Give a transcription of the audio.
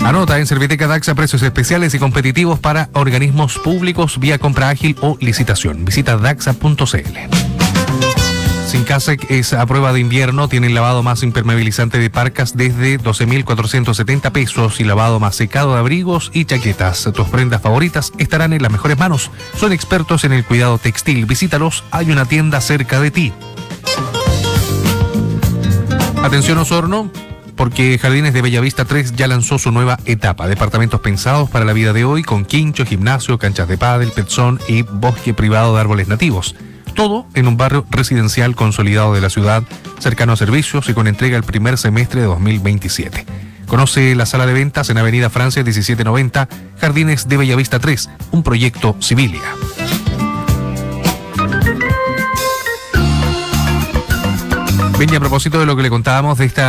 Anota en Serviteca Daxa precios especiales y competitivos para organismos públicos vía compra ágil o licitación. Visita daxa.cl. Sincasec es a prueba de invierno. Tiene el lavado más impermeabilizante de parcas desde 12.470 pesos y lavado más secado de abrigos y chaquetas. Tus prendas favoritas estarán en las mejores manos. Son expertos en el cuidado textil. Visítalos, hay una tienda cerca de ti. Atención Osorno, porque Jardines de Bellavista 3 ya lanzó su nueva etapa. Departamentos pensados para la vida de hoy con quincho, gimnasio, canchas de pádel, pezón y bosque privado de árboles nativos. Todo en un barrio residencial consolidado de la ciudad, cercano a servicios y con entrega el primer semestre de 2027. Conoce la sala de ventas en Avenida Francia 1790, Jardines de Bellavista 3, un proyecto Civilia. Bien, y a propósito de lo que le contábamos de esta